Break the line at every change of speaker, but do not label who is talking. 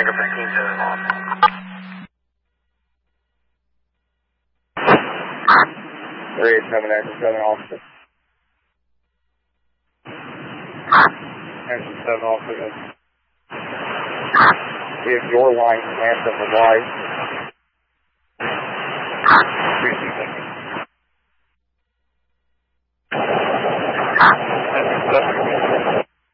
Tango 15-7 off.
387 Action 7 officer. Action 7 officer. If your line cancel for life.